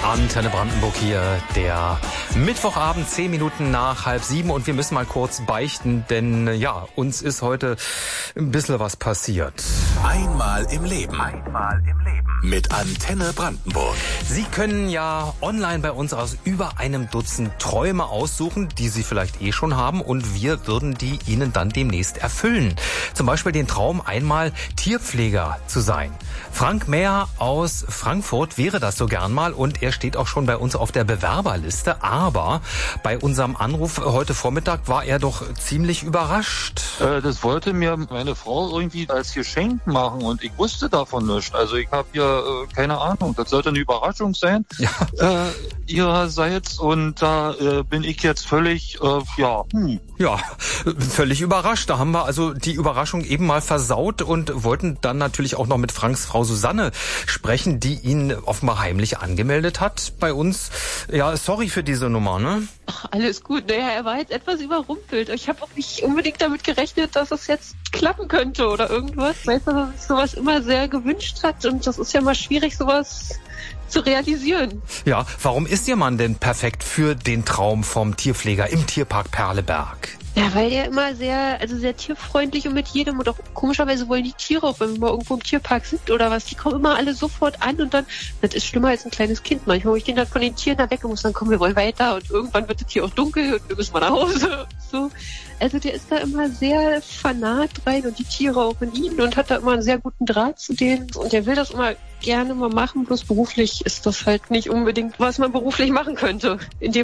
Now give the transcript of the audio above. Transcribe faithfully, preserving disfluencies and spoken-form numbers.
Antenne Brandenburg hier, der Mittwochabend, zehn Minuten nach halb sieben und wir müssen mal kurz beichten, denn ja, uns ist heute ein bisschen was passiert. Einmal im Leben. Einmal im Leben. Mit Antenne Brandenburg. Sie können ja online bei uns aus über einem Dutzend Träume aussuchen, die Sie vielleicht eh schon haben und wir würden die Ihnen dann demnächst erfüllen. Zum Beispiel den Traum, einmal Tierpfleger zu sein. Frank Mehr aus Frankfurt wäre das so gern mal und er steht auch schon bei uns auf der Bewerberliste, aber bei unserem Anruf heute Vormittag war er doch ziemlich überrascht. Äh, das wollte mir meine Frau irgendwie als Geschenk machen und ich wusste davon nichts. Also ich habe ja äh, keine Ahnung, das sollte eine Überraschung sein ja. äh, ihrerseits und da äh, bin ich jetzt völlig, äh, ja, hm. Ja, völlig überrascht. Da haben wir also die Überraschung eben mal versaut und wollten dann natürlich auch noch mit Franks Frau Susanne sprechen, die ihn offenbar heimlich angemeldet hat bei uns. Ja, sorry für diese Nummer, ne? Ach, alles gut. Naja, er war jetzt etwas überrumpelt. Ich habe auch nicht unbedingt damit gerechnet, dass es jetzt klappen könnte oder irgendwas. Ich weiß, dass er sich sowas immer sehr gewünscht hat und das ist ja mal schwierig, sowas zu realisieren. Ja, warum ist Ihr Mann denn perfekt für den Traum vom Tierpfleger im Tierpark Perleberg? Ja, weil der immer sehr, also sehr tierfreundlich und mit jedem und auch komischerweise wollen die Tiere auch, wenn wir mal irgendwo im Tierpark sind oder was, die kommen immer alle sofort an und dann, das ist schlimmer als ein kleines Kind manchmal, wo ich den dann von den Tieren da weg muss, dann kommen wir wollen weiter und irgendwann wird es hier auch dunkel und wir müssen mal nach Hause. So. Also der ist da immer sehr fanat rein und die Tiere auch in ihn und hat da immer einen sehr guten Draht zu denen und der will das immer gerne mal machen, bloß beruflich ist das halt nicht unbedingt, was man beruflich machen könnte in dem